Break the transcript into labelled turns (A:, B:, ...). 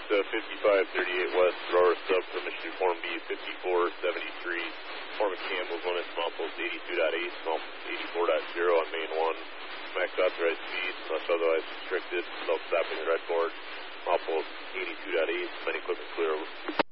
A: 5538 West, Aurora Sub, Michigan Form B, 5473. Foreman Campbell, 1 at small post 82.8, small post 84.0 on main 1. Max authorized speed, unless otherwise restricted, without stopping the red board. Small post 82.8, main equipment clear.